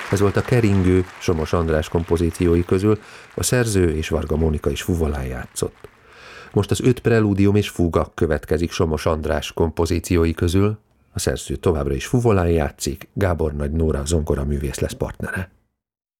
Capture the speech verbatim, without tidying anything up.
Ez volt a Keringő Somos András kompozíciói közül, a szerző és Varga Mónika is fuvolán játszott. Most az öt prelúdium és fúga következik Somos András kompozíciói közül, a szerző továbbra is fuvolán játszik, Gábor Nagy Nóra zongora művész lesz partnere.